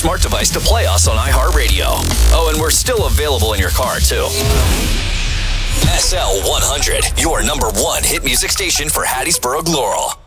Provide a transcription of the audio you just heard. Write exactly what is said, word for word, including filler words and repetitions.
smart device to play us on iHeartRadio. Oh, and we're still available in your car, too. S L one hundred, your number one hit music station for Hattiesburg, Laurel.